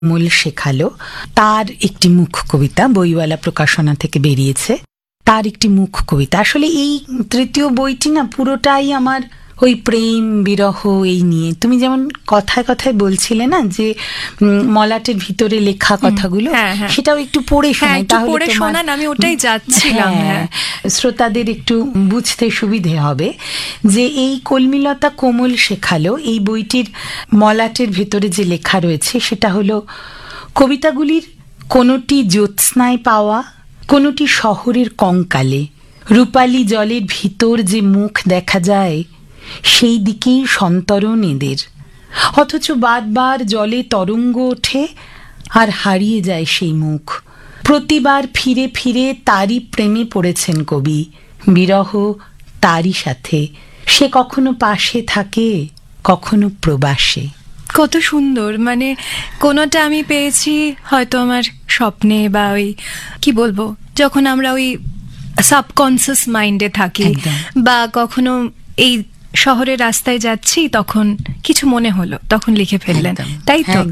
মূল শেখালো, তার একটি মুখ কবিতা, বইওয়ালা প্রকাশনা থেকে বেরিয়েছে, তার একটি মুখ কবিতা। আসলে এই তৃতীয় বইটি না পুরোটাই আমার ওই প্রেম বিরহ এই নিয়ে। তুমি যেমন কথায় কথায় বলছিলে না যে মলাটের ভিতরে লেখা কথাগুলো, সেটাও একটু পড়ে শোনাই, তাহলে শোনান, আমি ওটাই যাচ্ছিলাম। শ্রোতাদের একটু বুঝতে সুবিধে হবে যে এই কলমিলতা কোমল শেখালো এই বইটির মলাটের ভিতরে যে লেখা রয়েছে সেটা হলো, কবিতাগুলির কোনোটি জ্যোৎস্নায় পাওয়া, কোনোটি শহরের কঙ্কালে, রূপালী জলের ভিতর যে মুখ দেখা যায় সেই দিকেই সন্তরণ এদের, অথচ বারবার জলে তরঙ্গ ওঠে আর হারিয়ে যায় সেই মুখ। প্রতিবার ফিরে ফিরে তারই প্রেমে পড়েছেন কবি, বিরহ তারই সাথে, সে কখনো পাশে থাকে, কখনো প্রবাসে। কত সুন্দর, মানে কোনোটা আমি পেয়েছি হয়তো আমার স্বপ্নে, বা ওই কি বলবো, যখন আমরা ওই সাবকনসিয়াস মাইন্ডে থাকি, বা কখনো এই শহরের রাস্তায় যাচ্ছি তখন কিছু মনে হলো, তখন লিখে ফেললেন, তাই তো?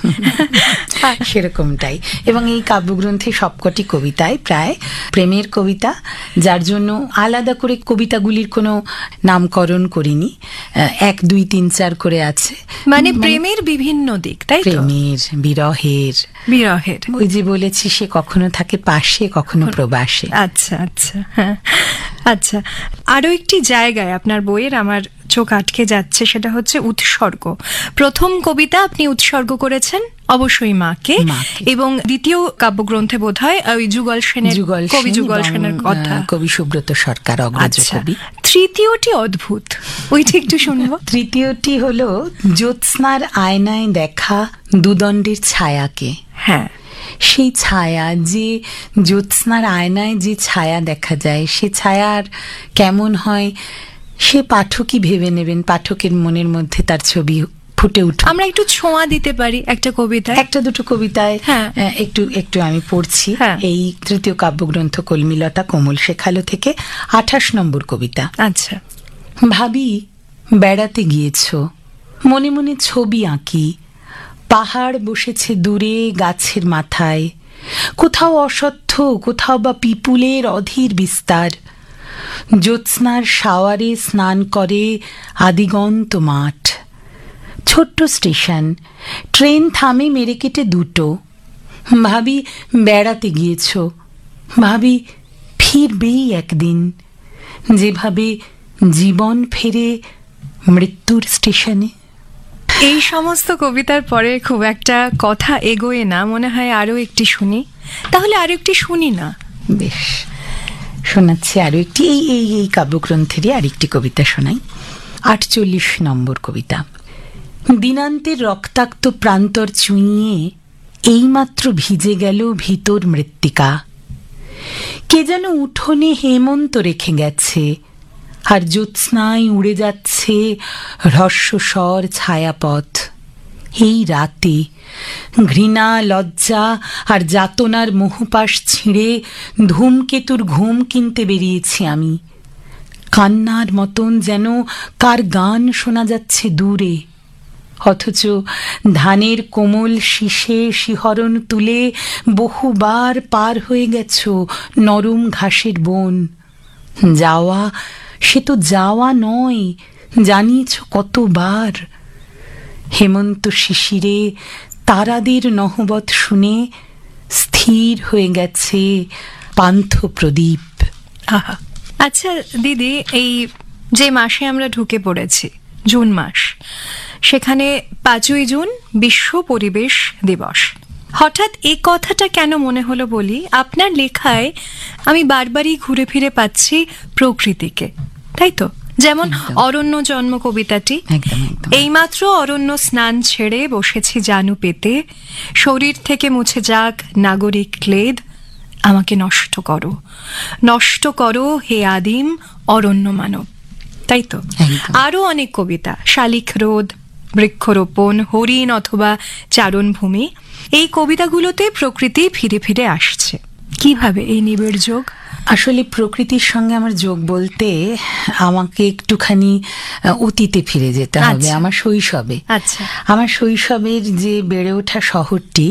সেরকমটাই। এবং এই কাব্যগ্রন্থে সবকটি কবিতায় প্রায় প্রেমের কবিতা, যার জন্য আলাদা করে কবিতাগুলির কোনো নামকরণ করিনি, 1, 2, 3, 4 করে আছে, মানে প্রেমের বিভিন্ন দিক, তাই তো? প্রেমের, বিরহের, ওই যে বলেছি সে কখনো থাকে পাশে, কখনো প্রবাসে। আচ্ছা আচ্ছা, হ্যাঁ আচ্ছা। আরো একটি জায়গায় আপনার বইয়ের আমার চোখ আটকে যাচ্ছে, সেটা হচ্ছে উৎসর্গ। প্রথম কবিতা আপনি উৎসর্গ করেছেন অবশ্যই মাকে, এবং দ্বিতীয় কাব্যগ্রন্থে বোধহয় ওই যুগল সেনের, কবি যুগল সেনের কথা, কবি সুব্রত সরকার অগ্রজ কবি। তৃতীয়টি অদ্ভুত, ওইটি একটু শুনবো। তৃতীয়টি হলো জ্যোৎস্নার আয়নায় দেখা দুদণ্ডের ছায়াকে। হ্যাঁ, সেই ছায়া, যে জ্যোৎস্নার আয়নায় যে ছায়া দেখা যায়, সে ছায়ার কেমন হয় সে পাঠকই ভেবে নেবেন, পাঠকের মনের মধ্যে তার ছবি ফুটে উঠে। আমরা একটু ছোঁয়া দিতে পারি একটা কবিতায়, একটা দুটো কবিতায় একটু একটু আমি পড়ছি। এই তৃতীয় কাব্যগ্রন্থ কলমিলতা কোমল শেখালো থেকে 28 নম্বর কবিতা। আচ্ছা। ভাবি বেড়াতে গিয়েছ, মনে মনে ছবি আঁকি, পাহাড় বসেছে দূরে গাছের মাথায়, কোথাও অশ্বত্থ, কোথাও বা পিপুলের অধীর বিস্তার, জ্যোৎস্নার শাওয়ারে স্নান করে আদিগন্ত মাঠ, ছোট্ট স্টেশন, ট্রেন থামে মেরে কেটে দুটো। ভাবি বেড়াতে গিয়েছ, ভাবি ফিরবেই একদিন, যেভাবে জীবন ফেরে মৃত্যুর স্টেশনে। এই সমস্ত কবিতার পরে খুব একটা কথা এগোয় না, মনে হয় আরো একটি শুনি। তাহলে আরো একটি শুনি না? বেশ, শোনাচ্ছি আরো একটি, এই কাব্যগ্রন্থেরই আরেকটি কবিতা শোনাই। 48 নম্বর কবিতা। দিনান্তের রক্তাক্ত প্রান্তর চুঁইয়ে এইমাত্র ভিজে গেল ভিতর মৃত্তিকা, কে যেন উঠোনে হেমন্ত রেখে গেছে, আর জ্যোৎস্নায় উড়ে যাচ্ছে হ্রস্বস্বর ছায়াপথ। এই রাতে ঘৃণা, লজ্জা আর যাতনার মোহপাশ ছিঁড়ে ধূমকেতুর ঘুম কিনতে বেরিয়েছি আমি। কান্নার মতন যেন কার গান শোনা যাচ্ছে দূরে, অথচ ধানের কোমল শীষে শিহরণ তুলে বহুবার পার হয়ে গেছ নরম ঘাসের বন। যাওয়া সে তো যাওয়া নয়, জানিয়েছ কতবার। হেমন্ত শিশিরে তারাদের নহবত শুনে স্থির হয়ে গেছে পান্থ প্রদীপ। আচ্ছা দিদি, এই যে মাসে আমরা ঢুকে পড়েছি, জুন মাস, সেখানে 5ই জুন বিশ্ব পরিবেশ দিবস। হঠাৎ এই কথাটা কেন মনে হলো বলি, আপনার লেখায় আমি বারবারই ঘুরে ফিরে পাচ্ছি প্রকৃতিকে, তাই তো? যেমন অরণ্য জন্ম কবিতাটি, এইমাত্র অরণ্য স্নান ছেড়ে বসেছি জানু পেতে, শরীর থেকে মুছে যাক নাগরিক ক্লেদ, আমাকে নষ্ট করো, নষ্ট করো হে আদিম অরণ্য মানব, তাই তো? আরো অনেক কবিতা, শালিক রোদ, বৃক্ষরোপণ, হরিণ অথবা চারণভূমি, এই কবিতাগুলোতে প্রকৃতি ফিরে ফিরে আসছে। কিভাবে এই নিবিড় যোগ? আসলে প্রকৃতির সঙ্গে আমার যোগ বলতে আমাকে একটুখানি অতীতে ফিরে যেতে হবে, আচ্ছা। আমার শৈশবে। আচ্ছা। আমার শৈশবের যে বেড়ে ওঠা শহরটি